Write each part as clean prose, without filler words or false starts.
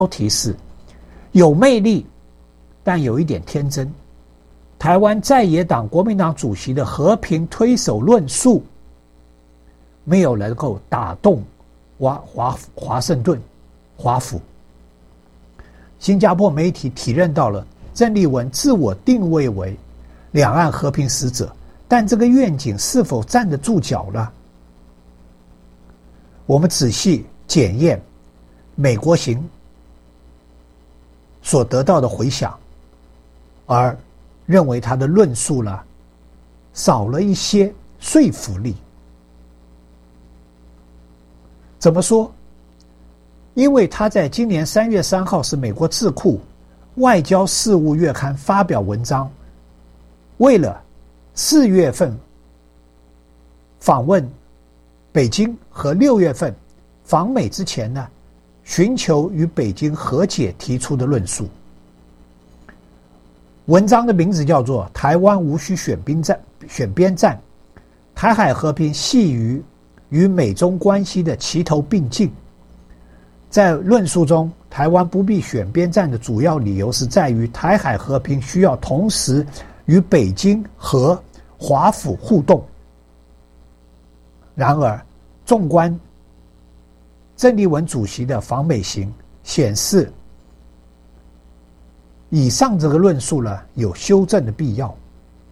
标题是有魅力，但有一点天真。台湾在野党国民党主席的和平推手论述，没有能够打动华盛顿华府。新加坡媒体体认到了郑丽文自我定位为两岸和平使者，但这个愿景是否站得住脚呢？我们仔细检验美国行所得到的回响，而认为他的论述呢少了一些说服力。怎么说？因为他在今年3月3号是美国智库外交事务月刊发表文章，为了4月份访问北京和6月份访美之前呢，寻求与北京和解提出的论述。文章的名字叫做《台湾无需选边站，台海和平系于与美中关系的齐头并进》。在论述中，台湾不必选边站的主要理由是在于台海和平需要同时与北京和华府互动。然而，纵观郑丽文主席的访美行显示，以上这个论述呢有修正的必要。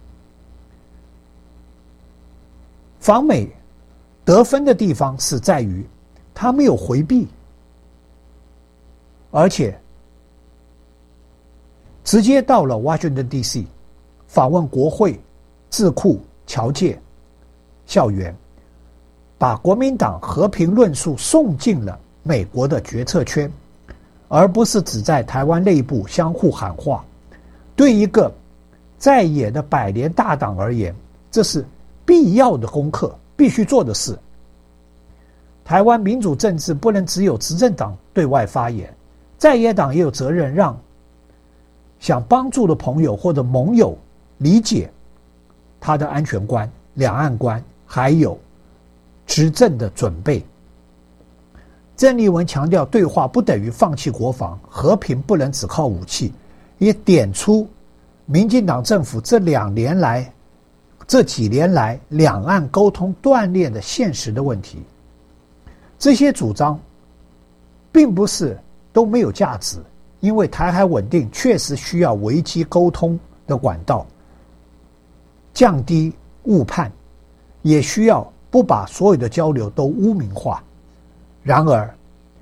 访美得分的地方是在于他没有回避，而且直接到了 Washington DC 访问国会、智库、侨界、校园，把国民党和平论述送进了美国的决策圈，而不是只在台湾内部相互喊话。对一个在野的百年大党而言，这是必要的功课，必须做的事。台湾民主政治不能只有执政党对外发言，在野党也有责任让想帮助的朋友或者盟友理解他的安全观、两岸观，还有执政的准备。郑丽文强调对话不等于放弃国防，和平不能只靠武器，也点出民进党政府这几年来两岸沟通断裂的现实的问题。这些主张并不是都没有价值，因为台海稳定确实需要危机沟通的管道，降低误判，也需要不把所有的交流都污名化。然而，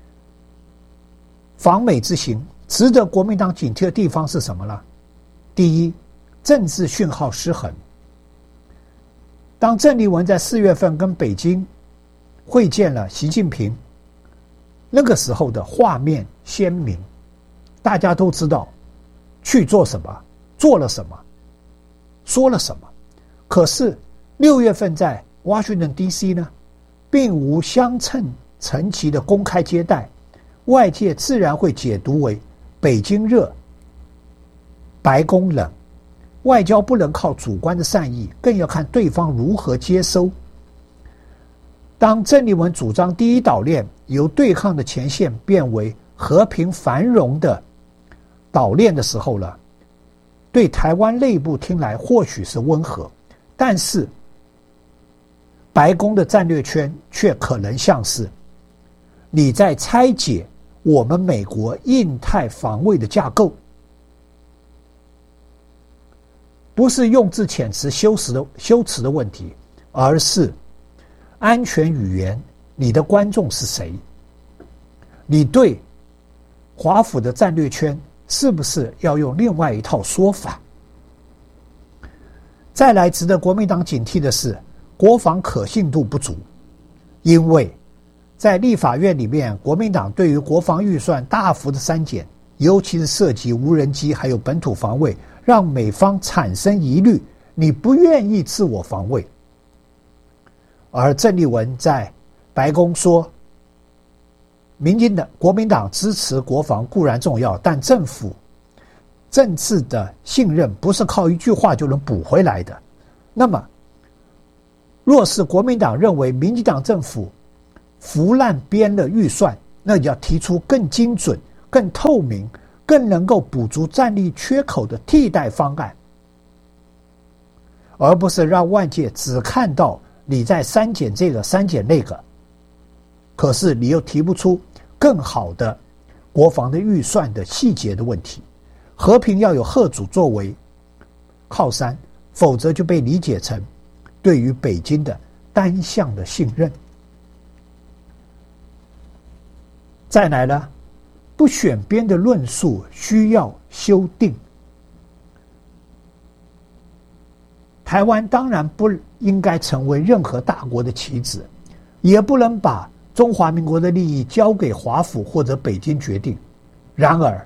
访美之行值得国民党警惕的地方是什么呢？第一，政治讯号失衡。当郑丽文在4月份跟北京会见了习近平，那个时候的画面鲜明，大家都知道去做什么，做了什么，说了什么。可是6月份在 Washington DC 呢，并无相称层级的公开接待，外界自然会解读为北京热，白宫冷。外交不能靠主观的善意，更要看对方如何接收。当郑丽文主张第一岛链由对抗的前线变为和平繁荣的岛链的时候了，对台湾内部听来或许是温和，但是白宫的战略圈却可能像是你在拆解我们美国印太防卫的架构，不是用字遣词修辞的问题，而是安全语言，你的观众是谁？你对华府的战略圈是不是要用另外一套说法？再来值得国民党警惕的是，国防可信度不足，因为在立法院里面，国民党对于国防预算大幅的删减，尤其是涉及无人机还有本土防卫，让美方产生疑虑，你不愿意自我防卫。而郑丽文在白宫说，国民党支持国防固然重要，但政府政治的信任不是靠一句话就能补回来的。那么，若是国民党认为民进党政府腐烂编了预算，那就要提出更精准、 更透明、更能够补足战力缺口的替代方案，而不是让外界只看到你在删减这个删减那个，可是你又提不出更好的国防的预算的细节的问题。和平要有贺主作为靠山，否则就被理解成对于北京的单向的信任。再来呢，不选边的论述需要修订。台湾当然不应该成为任何大国的棋子，也不能把中华民国的利益交给华府或者北京决定。然而，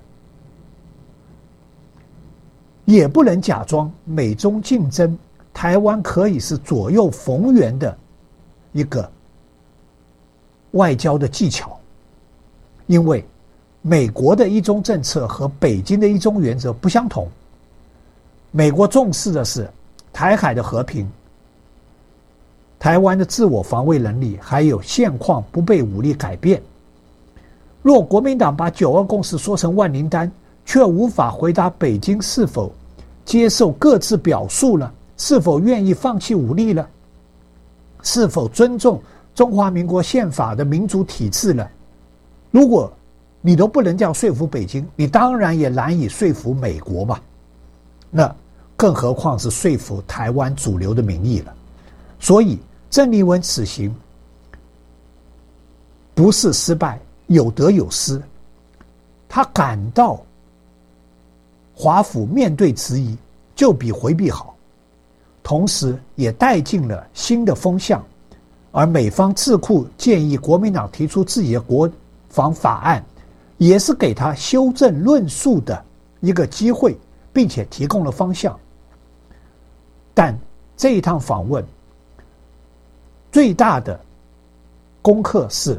也不能假装美中竞争，台湾可以是左右逢源的一个外交的技巧。因为美国的一中政策和北京的一中原则不相同。美国重视的是台海的和平，台湾的自我防卫能力，还有现况不被武力改变。若国民党把9·2共识说成万灵丹，却无法回答北京是否接受各自表述了，是否愿意放弃武力了，是否尊重中华民国宪法的民主体制了，如果你都不能这样说服北京，你当然也难以说服美国嘛。那更何况是说服台湾主流的民意了。所以郑丽文此行不是失败，有得有失。他感到华府面对质疑就比回避好，同时也带进了新的风向。而美方智库建议国民党提出自己的国防法案，也是给他修正论述的一个机会，并且提供了方向。但这一趟访问最大的功课是，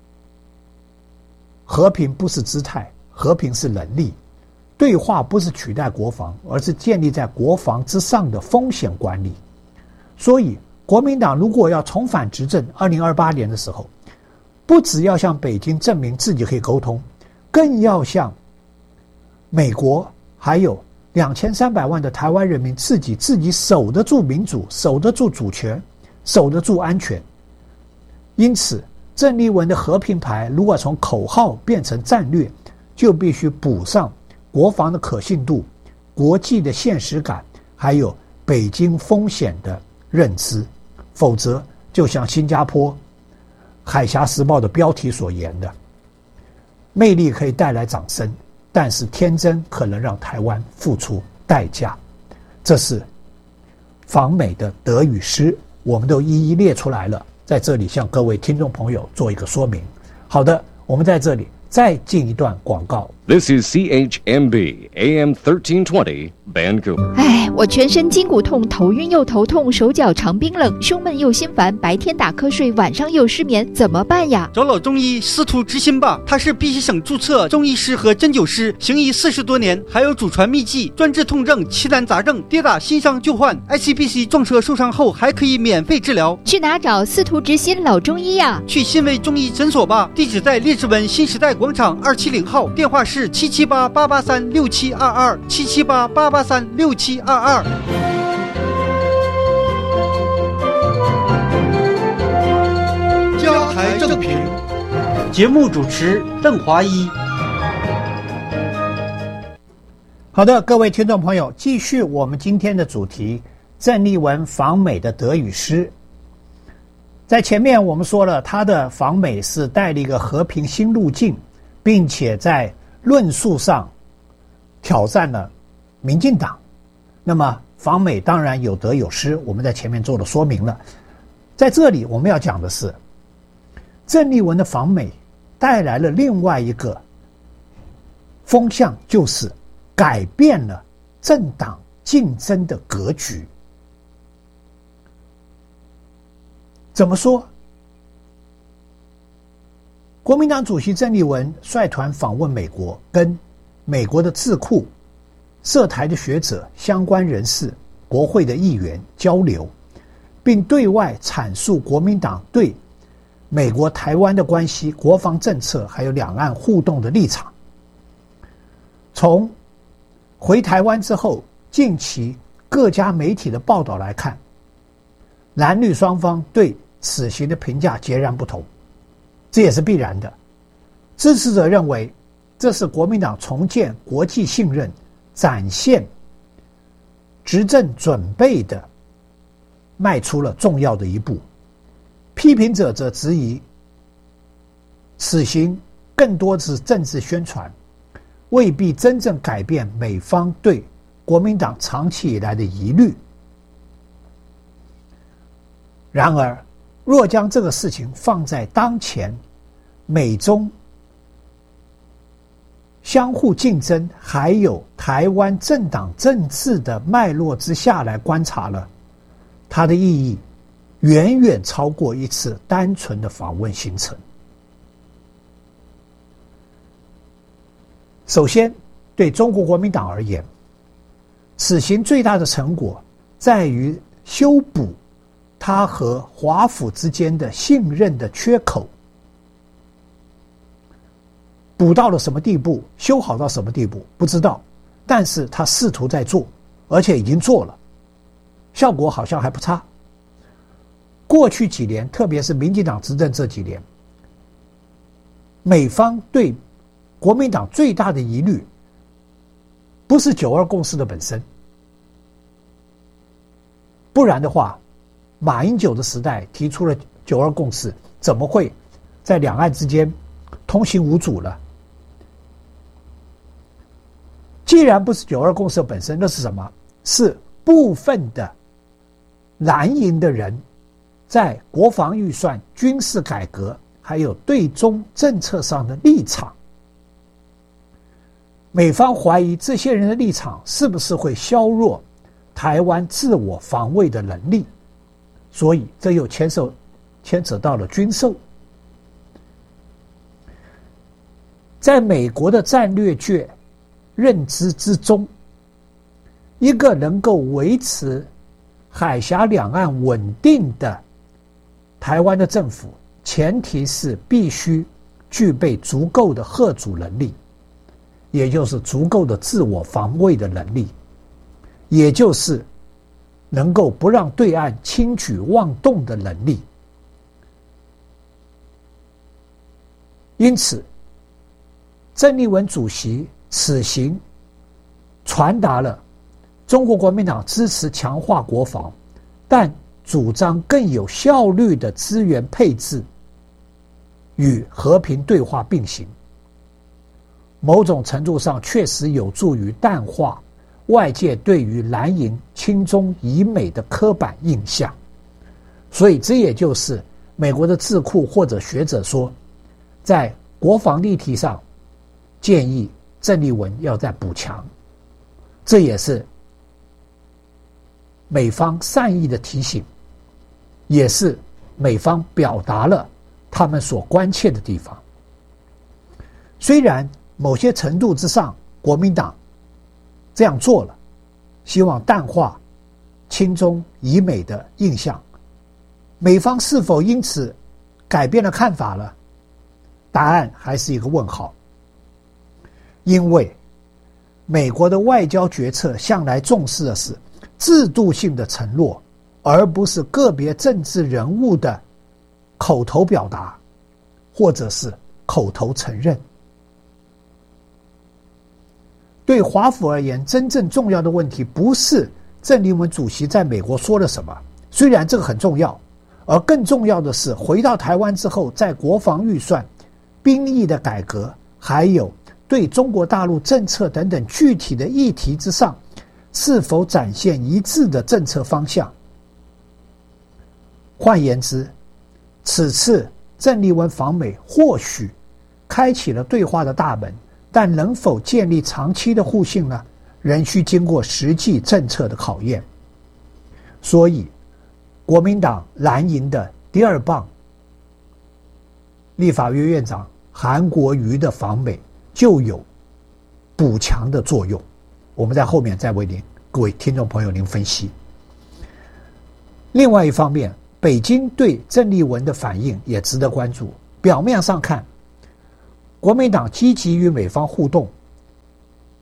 和平不是姿态，和平是能力。对话不是取代国防，而是建立在国防之上的风险管理。所以国民党如果要重返执政，2028年的时候，不只要向北京证明自己可以沟通，更要向美国还有2300万的台湾人民自己守得住民主，守得住主权，守得住安全。因此郑丽文的和平牌如果从口号变成战略，就必须补上国防的可信度、国际的现实感，还有北京风险的认知。否则就像新加坡海峡时报的标题所言的，魅力可以带来掌声，但是天真可能让台湾付出代价。这是访美的得与失，我们都一一列出来了，在这里向各位听众朋友做一个说明。好的，我们在这里再进一段广告。 This is CHMB AM 1320 Vancouver。 我全身筋骨痛，头晕又头痛，手脚常冰冷，胸闷又心烦，白天打瞌睡，晚上又失眠，怎么办呀？ 找老中医司徒之心吧，他是必须省注册中医师和针灸师，行医40多年，还有祖传秘籍，专治痛症、奇难杂症，跌打新伤旧患， ICBC 撞车受伤后还可以免费治疗。 去哪找司徒之心老中医呀？ 去新维中医诊所吧，地址在列治文新时代广场270号，电话是778-883-6722 778-883-6722。加台正评，节目主持邓华一。 好的，各位听众朋友，继续我们今天的主题，郑丽文访美的得与失。在前面我们说了，他的访美是带了一个和平新路径，并且在论述上挑战了民进党。那么访美当然有得有失，我们在前面做了说明了。在这里我们要讲的是，郑丽文的访美带来了另外一个风向，就是改变了政党竞争的格局。怎么说？国民党主席郑丽文率团访问美国，跟美国的智库、涉台的学者、相关人士、国会的议员交流，并对外阐述国民党对美国台湾的关系、国防政策还有两岸互动的立场。 从回台湾之后，近期各家媒体的报道来看，蓝绿双方对死刑的评价截然不同，这也是必然的。支持者认为，这是国民党重建国际信任、展现执政准备的迈出了重要的一步。批评者则质疑，死刑更多是政治宣传，未必真正改变美方对国民党长期以来的疑虑。然而，若将这个事情放在当前美中相互竞争还有台湾政党政治的脉络之下来观察了，它的意义远远超过一次单纯的访问行程。首先，对中国国民党而言，此行最大的成果在于修补他和华府之间的信任的缺口。补到了什么地步，修好到什么地步不知道，但是他试图在做，而且已经做了，效果好像还不差。过去几年，特别是民进党执政这几年，美方对国民党最大的疑虑不是9·2共识的本身，不然的话，马英九的时代提出了9·2共识，怎么会在两岸之间通行无阻了？既然不是9·2共识本身，那是什么？是部分的蓝营的人在国防预算、军事改革还有对中政策上的立场。美方怀疑这些人的立场是不是会削弱台湾自我防卫的能力，所以这又牵扯到了军售。在美国的战略界认知之中，一个能够维持海峡两岸稳定的台湾的政府，前提是必须具备足够的嚇阻能力，也就是足够的自我防卫的能力，也就是能够不让对岸轻举妄动的能力。因此，郑丽文主席此行传达了中国国民党支持强化国防，但主张更有效率的资源配置与和平对话并行，某种程度上确实有助于淡化外界对于蓝营亲中以美的刻板印象。所以这也就是美国的智库或者学者说，在国防议题上建议郑丽文要再补强，这也是美方善意的提醒，也是美方表达了他们所关切的地方。虽然某些程度之上国民党这样做了，希望淡化亲中以美的印象，美方是否因此改变了看法了？答案还是一个问号。因为美国的外交决策向来重视的是制度性的承诺，而不是个别政治人物的口头表达或者是口头承认。对华府而言，真正重要的问题不是郑丽文主席在美国说了什么，虽然这个很重要，而更重要的是回到台湾之后，在国防预算、兵役的改革，还有对中国大陆政策等等具体的议题之上，是否展现一致的政策方向。换言之，此次郑丽文访美或许开启了对话的大门，但能否建立长期的互信呢？仍需经过实际政策的考验。所以，国民党蓝营的第二棒立法院院长韩国瑜的访美就有补强的作用。我们在后面再为各位听众朋友您分析。另外一方面，北京对郑丽文的反应也值得关注。表面上看，国民党积极与美方互动，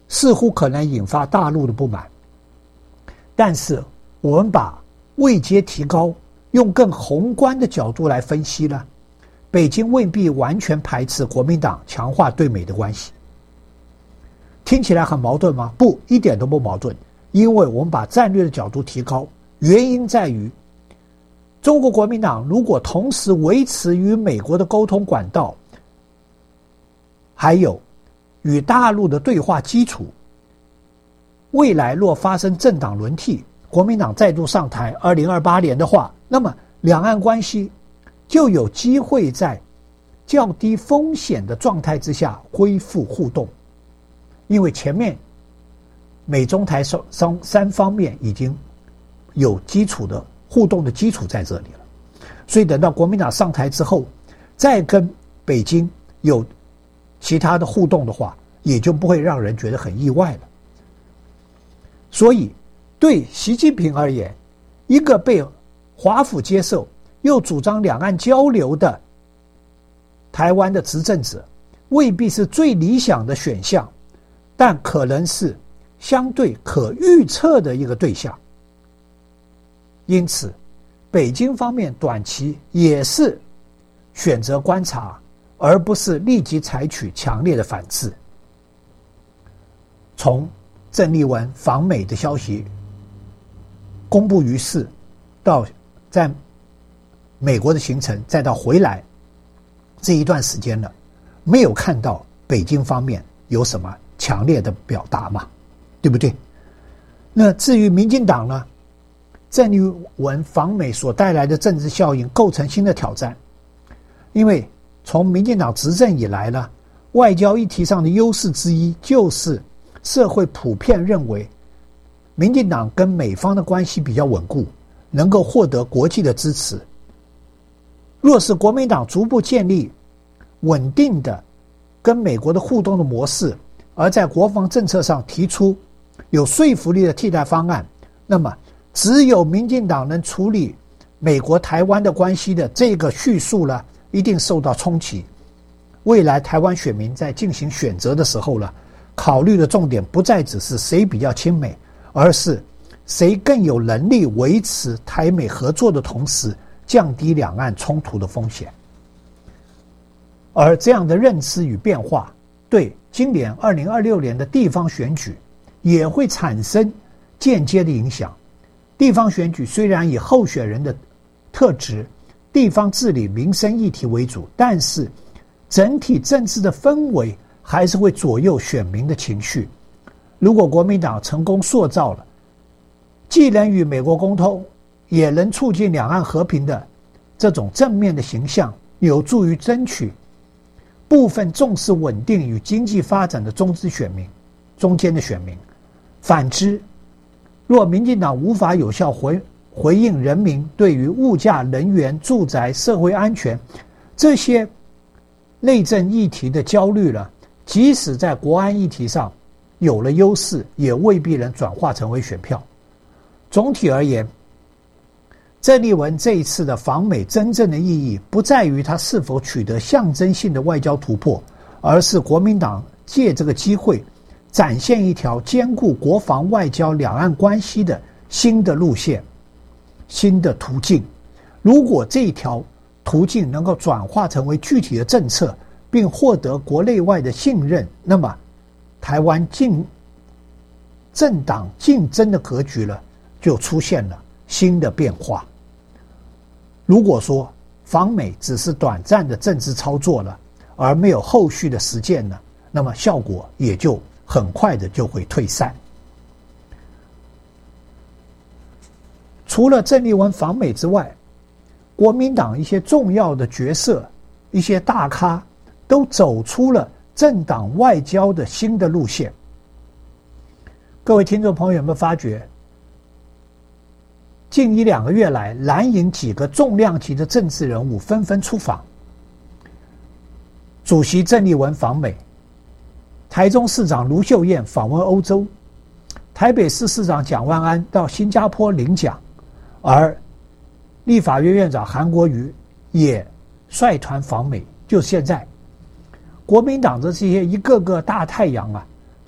似乎可能引发大陆的不满。但是我们把位阶提高，用更宏观的角度来分析呢，北京未必完全排斥国民党强化对美的关系。听起来很矛盾吗？不，一点都不矛盾。因为我们把战略的角度提高，原因在于中国国民党如果同时维持与美国的沟通管道，还有与大陆的对话基础，未来若发生政党轮替，国民党再度上台2028年的话，那么两岸关系就有机会在较低风险的状态之下恢复互动。因为前面美中台三方面已经有基础的互动的基础在这里了，所以等到国民党上台之后，再跟北京有其他的互动的话，也就不会让人觉得很意外了。所以对习近平而言，一个被华府接受又主张两岸交流的台湾的执政者，未必是最理想的选项，但可能是相对可预测的一个对象。因此北京方面短期也是选择观察，而不是立即采取强烈的反制。从郑丽文访美的消息公布于世，到在美国的行程，再到回来这一段时间了，没有看到北京方面有什么强烈的表达嘛，对不对？那至于民进党呢，郑丽文访美所带来的政治效应构成新的挑战。因为从民进党执政以来呢，外交议题上的优势之一就是社会普遍认为民进党跟美方的关系比较稳固，能够获得国际的支持。若是国民党逐步建立稳定的跟美国的互动的模式，而在国防政策上提出有说服力的替代方案，那么只有民进党能处理美国台湾的关系的这个叙述呢，一定受到冲击。未来台湾选民在进行选择的时候呢，考虑的重点不再只是谁比较亲美，而是谁更有能力维持台美合作的同时降低两岸冲突的风险。而这样的认知与变化对今年2026年的地方选举也会产生间接的影响。地方选举虽然以候选人的特质、地方治理、民生议题为主，但是整体政治的氛围还是会左右选民的情绪。如果国民党成功塑造了既能与美国沟通，也能促进两岸和平的这种正面的形象，有助于争取部分重视稳定与经济发展的中间的选民。反之，若民进党无法有效回应人民对于物价、能源、住宅、社会安全这些内政议题的焦虑了，即使在国安议题上有了优势，也未必能转化成为选票。总体而言，郑丽文这一次的访美真正的意义不在于他是否取得象征性的外交突破，而是国民党借这个机会展现一条兼顾国防、外交、两岸关系的新的路线、新的途径。如果这一条途径能够转化成为具体的政策，并获得国内外的信任，那么台湾政党竞争的格局了就出现了新的变化。如果说访美只是短暂的政治操作了，而没有后续的实践呢，那么效果也就很快的就会退散。除了郑丽文访美之外，国民党一些重要的角色、一些大咖都走出了政党外交的新的路线。各位听众朋友有没有发觉，近1-2个月来，蓝营几个重量级的政治人物纷纷出访。主席郑丽文访美，台中市长卢秀燕访问欧洲，台北市市长蒋万安到新加坡领奖，而立法院院长韩国瑜也率团访美。就现在，国民党的这些一个个大太阳啊，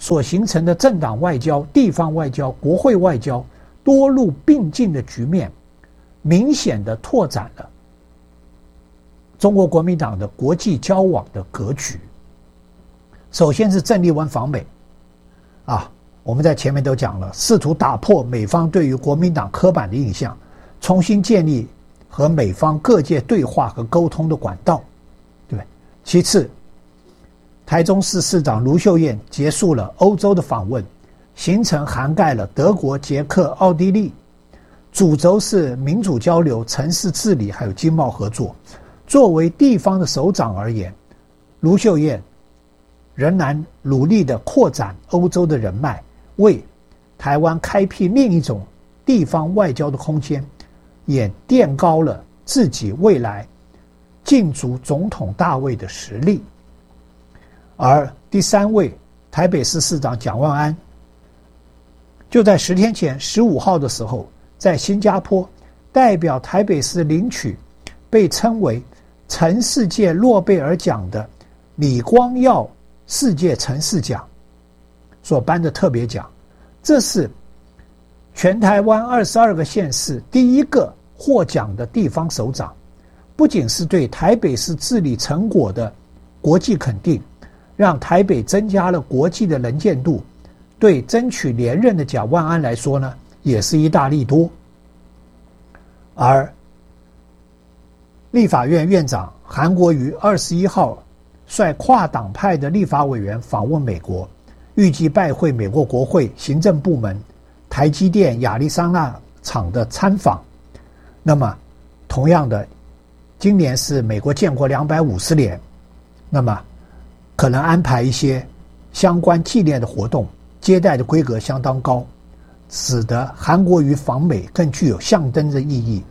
所形成的政党外交、地方外交、国会外交多路并进的局面，明显的拓展了中国国民党的国际交往的格局。首先是郑丽文访美我们在前面都讲了，试图打破美方对于国民党刻板的印象，重新建立和美方各界对话和沟通的管道，对不对？其次，台中市市长卢秀燕结束了欧洲的访问，行程涵盖了德国、捷克、奥地利，主轴是民主交流、城市治理还有经贸合作。作为地方的首长而言，卢秀燕仍然努力地扩展欧洲的人脉，为台湾开辟另一种地方外交的空间，也垫高了自己未来竞逐总统大位的实力。而第三位，台北市市长蒋万安，就在10天前15号的时候，在新加坡代表台北市领取被称为城市界诺贝尔奖的李光耀世界城市奖所颁的特别奖。这是全台湾22个县市第一个获奖的地方首长，不仅是对台北市治理成果的国际肯定，让台北增加了国际的能见度，对争取连任的蒋万安来说呢，也是一大利多。而立法院院长韩国瑜21号率跨党派的立法委员访问美国，预计拜会美国国会、行政部门、台积电亚利桑那厂的参访。那么同样的，今年是美国建国250年，那么可能安排一些相关纪念的活动，接待的规格相当高，使得韩国瑜访美更具有象征的意义，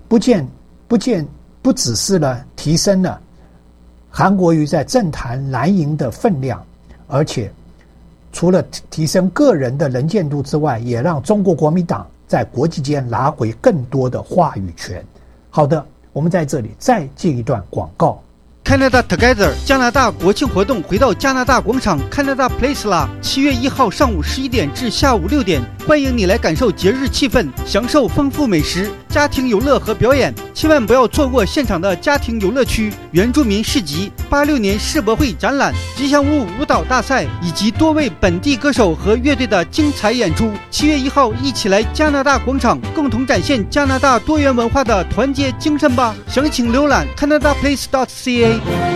不只是提升了韩国瑜在政坛蓝营的分量，而且除了提升个人的能见度之外，也让中国国民党在国际间拿回更多的话语权。好的，我们在这里再进一段广告。 Canada Together 加拿大国庆活动回到加拿大广场 Canada Place 啦！7月1号上午11点至下午6点，欢迎你来感受节日气氛，享受丰富美食、家庭游乐和表演。千万不要错过现场的家庭游乐区、原住民市集、86年世博会展览、吉祥物舞蹈大赛以及多位本地歌手和乐队的精彩演出。7月1号，一起来加拿大广场，共同展现加拿大多元文化的团结精神吧！详情浏览 canadaplace.ca。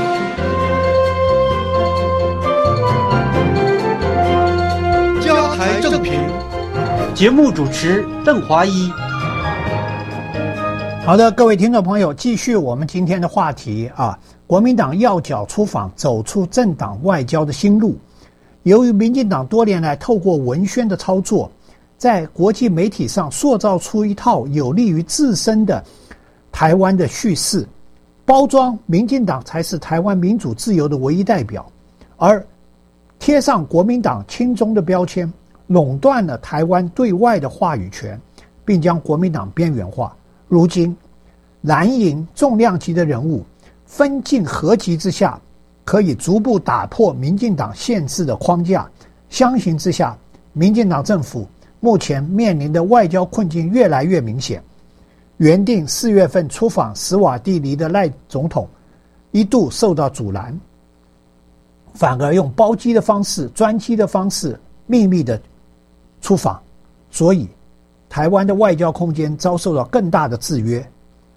加台正评，节目主持邓华一。 好的，各位听众朋友，继续我们今天的话题国民党要角出访，走出政党外交的新路。由于民进党多年来透过文宣的操作，在国际媒体上塑造出一套有利于自身的台湾的叙事，包装民进党才是台湾民主自由的唯一代表，而贴上国民党亲中的标签，垄断了台湾对外的话语权，并将国民党边缘化。如今蓝营重量级的人物分进合击之下，可以逐步打破民进党限制的框架。相形之下，民进党政府目前面临的外交困境越来越明显。原定4月份出访史瓦蒂尼的赖总统一度受到阻拦，反而用包机的方式、专机的方式秘密的出访，所以台湾的外交空间遭受到更大的制约。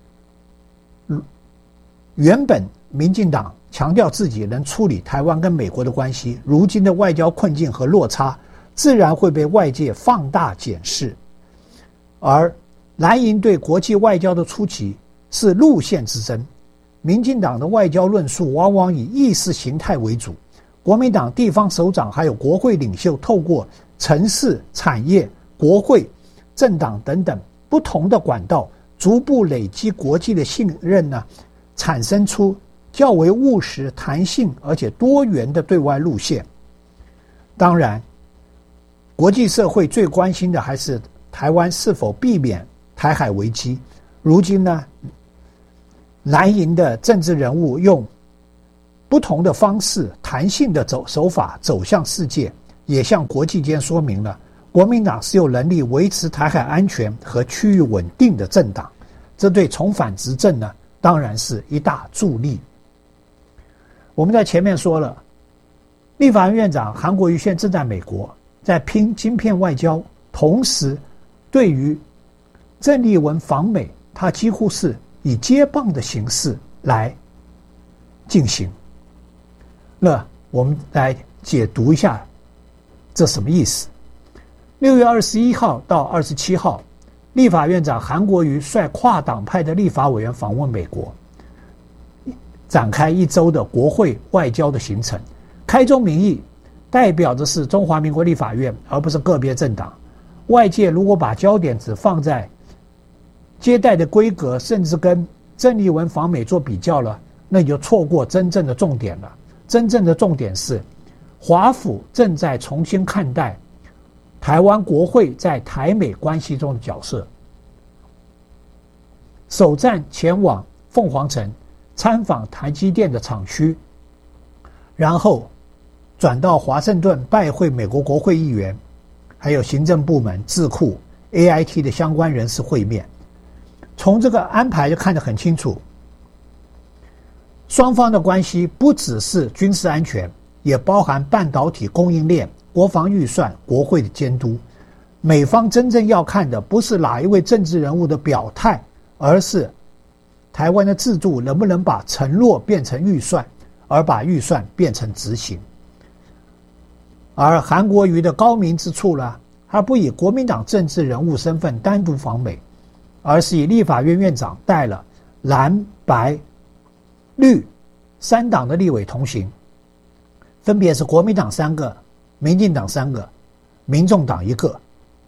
原本民进党强调自己能处理台湾跟美国的关系，如今的外交困境和落差自然会被外界放大检视。而蓝营对国际外交的出击是路线之争，民进党的外交论述往往以意识形态为主，国民党地方首长还有国会领袖透过城市、产业、国会、政党等等不同的管道，逐步累积国际的信任产生出较为务实、弹性而且多元的对外路线。当然，国际社会最关心的还是台湾是否避免台海危机。如今蓝营的政治人物用不同的方式、弹性的手法走向世界， 也向国际间说明了国民党是有能力维持台海安全和区域稳定的政党，这对重返执政呢，当然是一大助力。我们在前面说了，立法院院长韩国瑜现在正在美国，在拼晶片外交，同时对于郑丽文访美，他几乎是以接棒的形式来进行。那我们来解读一下这什么意思。6月21号到27号，立法院长韩国瑜率跨党派的立法委员访问美国，展开1周的国会外交的行程。开宗明义，代表的是中华民国立法院，而不是个别政党。外界如果把焦点只放在接待的规格，甚至跟郑丽文访美做比较了，那你就错过真正的重点了。真正的重点是，华府正在重新看待台湾国会在台美关系中的角色。首站前往凤凰城参访台积电的厂区，然后转到华盛顿拜会美国国会议员，还有行政部门、智库、AIT 的相关人士会面。从这个安排就看得很清楚，双方的关系不只是军事安全，也包含半导体供应链、国防预算、国会的监督。美方真正要看的不是哪一位政治人物的表态，而是台湾的制度能不能把承诺变成预算，而把预算变成执行。而韩国瑜的高明之处呢，他不以国民党政治人物身份单独访美，而是以立法院院长带了蓝白绿3党的立委同行，分别是国民党3个、民进党3个、民众党1个，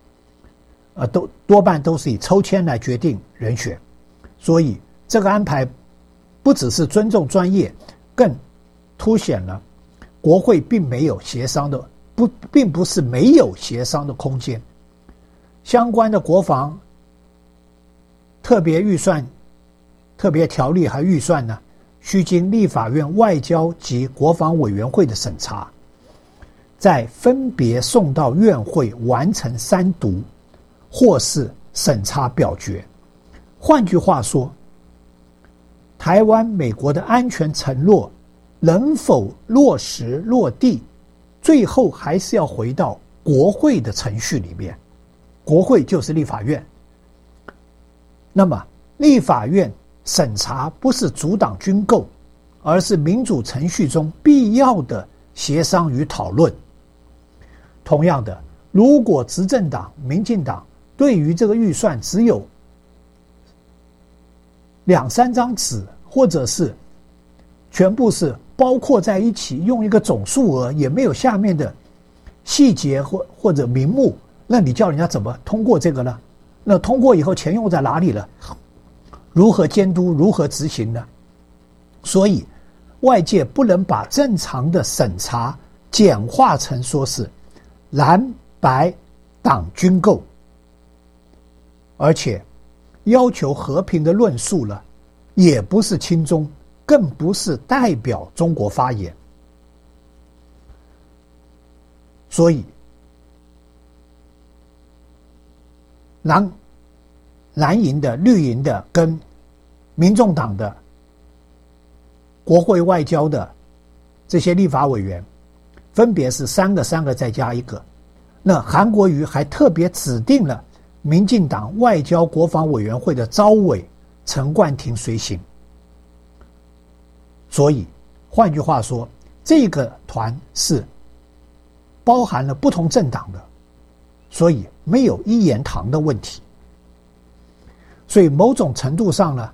多半都是以抽签来决定人选。所以这个安排不只是尊重专业，更凸显了国会并没有协商的并不是没有协商的空间。相关的国防特别预算、特别条例和预算呢，需经立法院外交及国防委员会的审查，再分别送到院会完成3读，或是审查表决。换句话说，台湾美国的安全承诺能否落实落地，最后还是要回到国会的程序里面。国会就是立法院，那么立法院审查不是阻挡军购，而是民主程序中必要的协商与讨论。同样的，如果执政党民进党对于这个预算只有2-3张纸，或者是全部是包括在一起，用一个总数额，也没有下面的细节或者名目，那你叫人家怎么通过这个呢？那通过以后钱用在哪里了？如何监督，如何执行呢？所以外界不能把正常的审查简化成说是蓝白党军购，而且要求和平的论述了，也不是亲中，更不是代表中国发言。所以蓝营的、绿营的跟民众党的国会外交的这些立法委员，分别是3个再加1个。那韩国瑜还特别指定了民进党外交国防委员会的召委陈冠廷随行。所以换句话说，这个团是包含了不同政党的，所以没有一言堂的问题。所以某种程度上呢，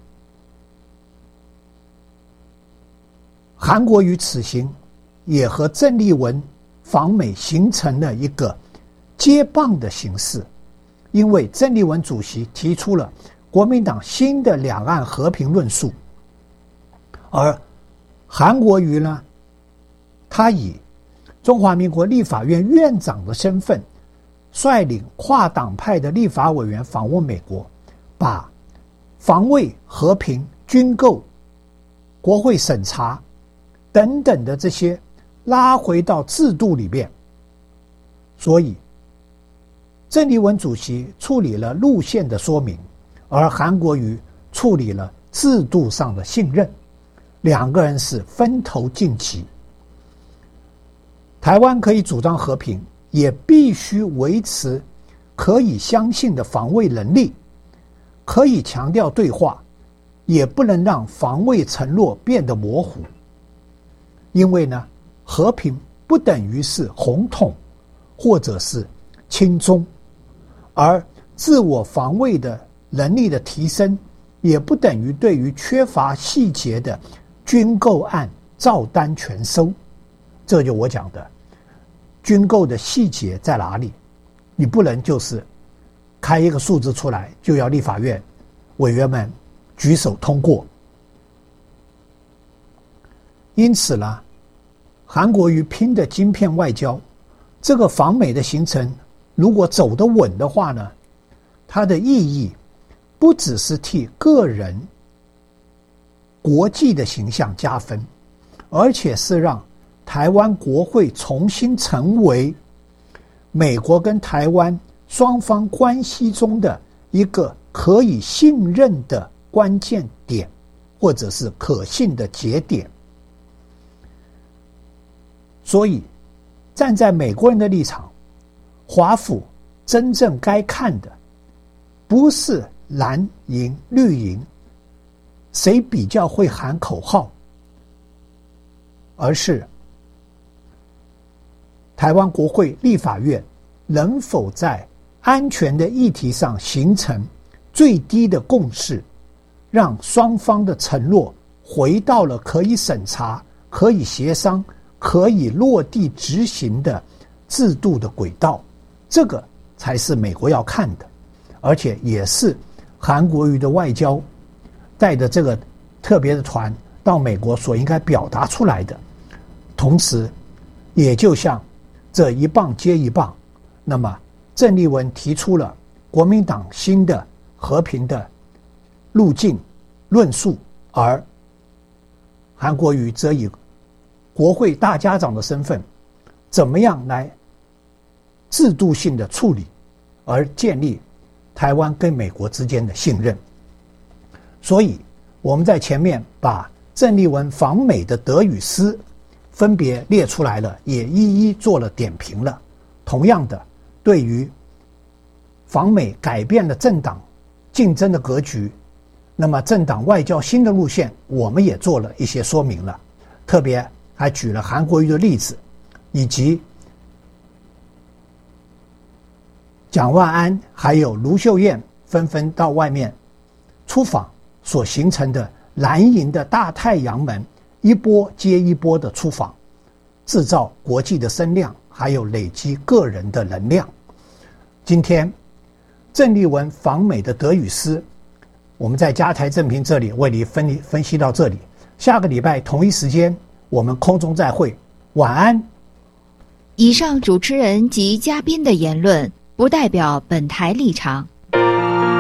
韩国瑜此行也和郑丽文访美形成了一个接棒的形式。因为郑丽文主席提出了国民党新的两岸和平论述，而韩国瑜呢，他以中华民国立法院院长的身份，率领跨党派的立法委员访问美国，把防卫、和平、军购、国会审查等等的这些拉回到制度里面， 所以郑丽文主席处理了路线的说明，而韩国瑜处理了制度上的信任，两个人是分头进棋。台湾可以主张和平，也必须维持可以相信的防卫能力，可以强调对话，也不能让防卫承诺变得模糊。因为呢，和平不等于是红统或者是亲中，而自我防卫的能力的提升，也不等于对于缺乏细节的军购案照单全收。这就我讲的，军购的细节在哪里？你不能就是开一个数字出来就要立法院委员们举手通过。因此呢，韩国瑜拼的晶片外交，这个访美的行程如果走得稳的话呢，它的意义不只是替个人国际的形象加分，而且是让台湾国会重新成为美国跟台湾双方关系中的一个可以信任的关键点，或者是可信的节点。所以站在美国人的立场，华府真正该看的不是蓝营绿营谁比较会喊口号，而是台湾国会立法院能否在安全的议题上形成最低的共识，让双方的承诺回到了可以审查、可以协商、可以落地执行的制度的轨道。这个才是美国要看的，而且也是韩国瑜的外交带着这个特别的团到美国所应该表达出来的。同时也就像这一棒接一棒，那么郑丽文提出了国民党新的和平的路径论述，而韩国瑜则以国会大家长的身份，怎么样来制度性的处理，而建立台湾跟美国之间的信任。所以我们在前面把郑丽文访美的得与失分别列出来了，也一一做了点评了。同样的，对于访美改变了政党竞争的格局，那么政党外交新的路线，我们也做了一些说明了，特别还举了韩国瑜的例子，以及蒋万安还有卢秀燕纷纷到外面出访所形成的蓝营的大太阳门一波接一波的出访，制造国际的声量，还有累积个人的能量。今天郑丽文访美的得与失，我们在加台正评这里为你分析到这里。下个礼拜同一时间我们空中再会，晚安。 以上主持人及嘉宾的言论不代表本台立场。